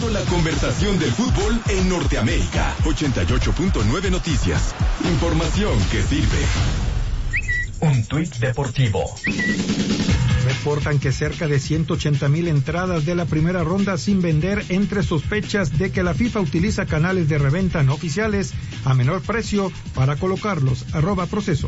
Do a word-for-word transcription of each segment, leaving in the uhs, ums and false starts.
La conversación del fútbol en Norteamérica. ochenta y ocho punto nueve Noticias. Información que sirve. Un tuit deportivo. Reportan que cerca de ciento ochenta mil entradas de la primera ronda sin vender, entre sospechas de que la FIFA utiliza canales de reventa no oficiales a menor precio para colocarlos. Arroba proceso.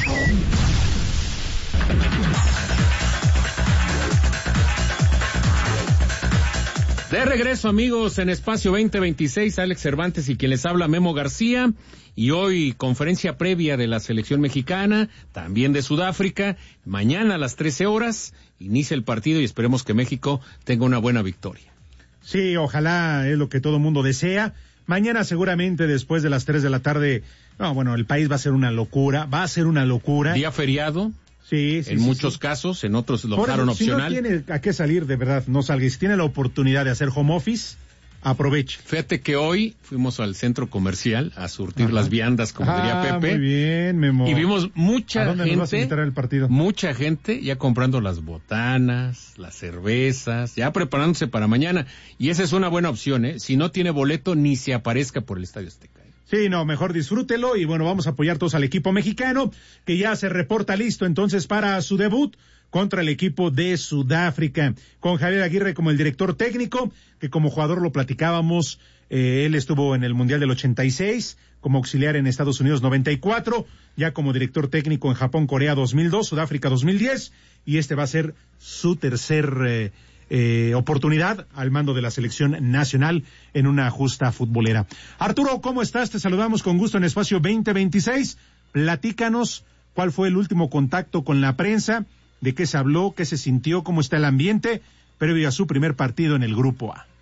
De regreso, amigos, en Espacio veinte veintiséis, Alex Cervantes y quien les habla, Memo García, y hoy conferencia previa de la selección mexicana, también de Sudáfrica. Mañana a las trece horas inicia el partido y esperemos que México tenga una buena victoria. Sí, ojalá, es lo que todo mundo desea. Mañana seguramente después de las tres de la tarde, no, bueno, el país va a ser una locura, va a ser una locura. Día feriado. Sí, sí, en sí, muchos sí. casos, en otros lo Por dejaron eso, opcional. Si no tiene a qué salir, de verdad, no salga. Y si tiene la oportunidad de hacer home office, aproveche. Fíjate que hoy fuimos al centro comercial a surtir Ajá. las viandas, como ah, diría Pepe. Muy bien, Memo. Y vimos mucha ¿A dónde gente, nos vas a invitar al partido? mucha gente ya comprando las botanas, las cervezas, ya preparándose para mañana. Y esa es una buena opción, ¿eh? Si no tiene boleto, ni se aparezca por el Estadio Azteca. Sí, no, mejor disfrútelo y bueno, vamos a apoyar todos al equipo mexicano que ya se reporta listo entonces para su debut contra el equipo de Sudáfrica, con Javier Aguirre como el director técnico, que como jugador lo platicábamos, eh, él estuvo en el Mundial del ochenta y seis, como auxiliar en Estados Unidos noventa y cuatro, ya como director técnico en Japón, Corea dos mil dos, Sudáfrica dos mil diez, y este va a ser su tercer eh, Eh, oportunidad al mando de la selección nacional en una justa futbolera. Arturo, ¿cómo estás? Te saludamos con gusto en Espacio veinte veintiséis. Platícanos cuál fue el último contacto con la prensa, de qué se habló, qué se sintió, cómo está el ambiente previo a su primer partido en el Grupo A.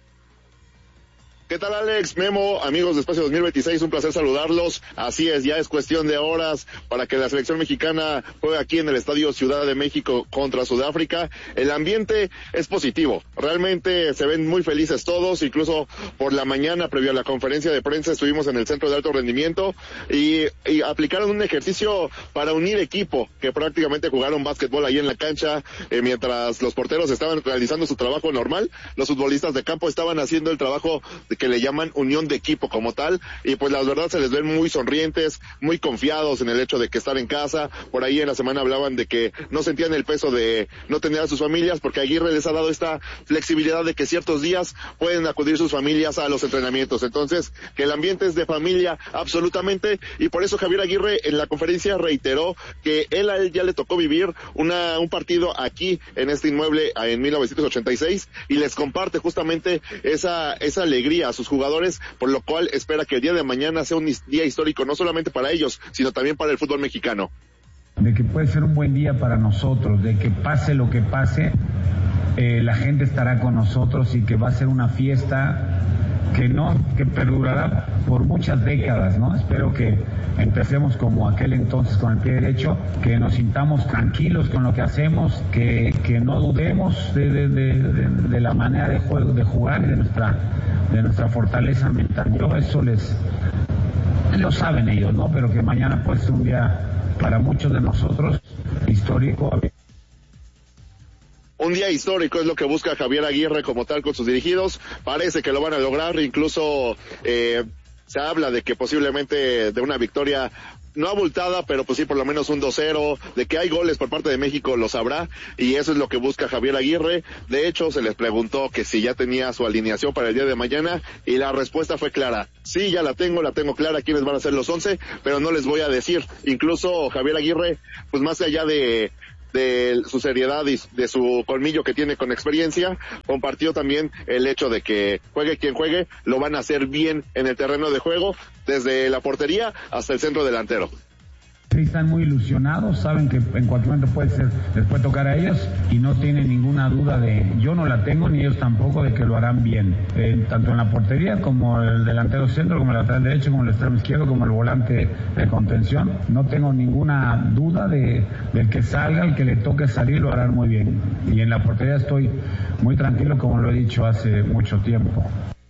¿Qué tal, Alex, Memo, amigos de Espacio dos mil veintiséis? Un placer saludarlos. Así es, ya es cuestión de horas para que la selección mexicana juegue aquí en el Estadio Ciudad de México contra Sudáfrica. El ambiente es positivo. Realmente se ven muy felices todos. Incluso por la mañana, previo a la conferencia de prensa, estuvimos en el Centro de Alto Rendimiento y, y aplicaron un ejercicio para unir equipo, que prácticamente jugaron básquetbol ahí en la cancha, eh, mientras los porteros estaban realizando su trabajo normal. Los futbolistas de campo estaban haciendo el trabajo de que le llaman unión de equipo como tal, y pues la verdad se les ven muy sonrientes, muy confiados en el hecho de que estar en casa. Por ahí en la semana hablaban de que no sentían el peso de no tener a sus familias, porque Aguirre les ha dado esta flexibilidad de que ciertos días pueden acudir sus familias a los entrenamientos. Entonces, que el ambiente es de familia absolutamente, y por eso Javier Aguirre en la conferencia reiteró que él a él ya le tocó vivir una un partido aquí en este inmueble en mil novecientos ochenta y seis, y les comparte justamente esa esa alegría a sus jugadores, por lo cual espera que el día de mañana sea un día histórico, no solamente para ellos, sino también para el fútbol mexicano. De que puede ser un buen día para nosotros, de que pase lo que pase, eh, la gente estará con nosotros y que va a ser una fiesta que no, que perdurará por muchas décadas, ¿no? Espero que empecemos como aquel entonces con el pie derecho, que nos sintamos tranquilos con lo que hacemos, que, que no dudemos de, de, de, de, de la manera de juego, de jugar y de nuestra, de nuestra fortaleza mental. Yo eso les, lo saben ellos, ¿no? Pero que mañana puede ser un día para muchos de nosotros histórico. Un día histórico es lo que busca Javier Aguirre como tal con sus dirigidos. Parece que lo van a lograr, incluso eh, se habla de que posiblemente de una victoria no abultada, pero pues sí por lo menos un dos cero, de que hay goles por parte de México lo sabrá, y eso es lo que busca Javier Aguirre. De hecho, se les preguntó que si ya tenía su alineación para el día de mañana, y la respuesta fue clara: sí, ya la tengo, la tengo clara quiénes van a ser los once, pero no les voy a decir. Incluso Javier Aguirre, pues más allá de de su seriedad y de su colmillo que tiene con experiencia, compartió también el hecho de que juegue quien juegue, lo van a hacer bien en el terreno de juego, desde la portería hasta el centro delantero. Sí, están muy ilusionados, saben que en cualquier momento puede ser, les puede tocar a ellos, y no tienen ninguna duda de, yo no la tengo ni ellos tampoco, de que lo harán bien, eh, tanto en la portería como el delantero centro, como el lateral derecho, como el extremo izquierdo, como el volante de contención. No tengo ninguna duda de, de que salga, el que le toque salir lo harán muy bien, y en la portería estoy muy tranquilo, como lo he dicho hace mucho tiempo.